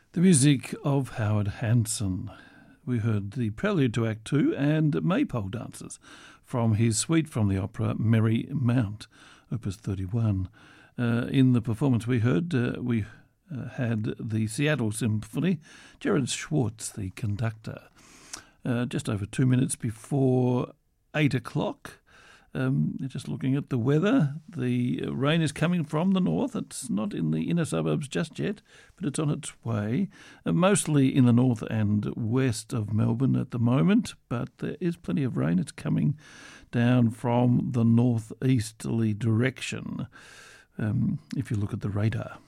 The music of Howard Hanson. We heard the prelude to Act 2 and Maypole Dances from his suite from the opera Merry Mount, Opus 31. In the performance we heard, we had the Seattle Symphony, Gerard Schwartz, the conductor. Just over 2 minutes before 8 o'clock. Just looking at the weather, the rain is coming from the north. It's not in the inner suburbs just yet, but it's on its way. Mostly in the north and west of Melbourne at the moment, but there is plenty of rain. It's coming down from the northeasterly direction, if you look at the radar.